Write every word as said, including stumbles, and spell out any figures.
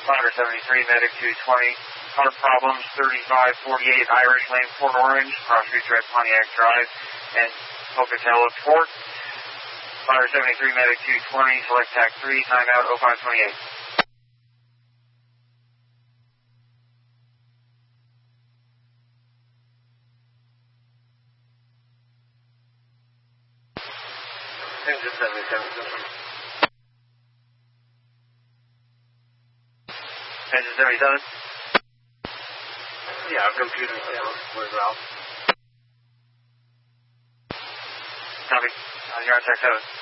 Fiber seventy-three, Medic two twenty. Car problems, thirty-five forty-eight Irish Lane, Port Orange, Cross Street Drive, Pontiac Drive, and Pocatello Port. Fiber seventy-three, Medic two twenty, select T A C three, timeout oh five twenty-eight. Engine seventy-seven system. Engine seventy-seven? Yeah, computer down. Where's Ralph? Copy. Uh, you're on Tech seven.